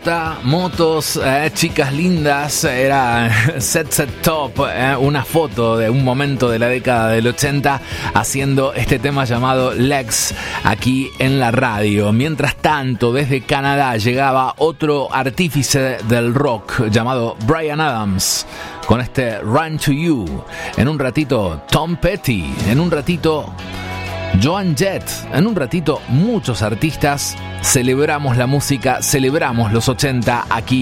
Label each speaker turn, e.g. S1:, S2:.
S1: pelota, motos, chicas lindas. Era Set Top, una foto de un momento de la década del 80 haciendo este tema llamado Legs aquí en la radio. Mientras tanto, desde Canadá llegaba otro artífice del rock llamado Bryan Adams con este Run to You. En un ratito Tom Petty, en un ratito Joan Jett, en un ratito muchos artistas. Celebramos la música, celebramos los 80 aquí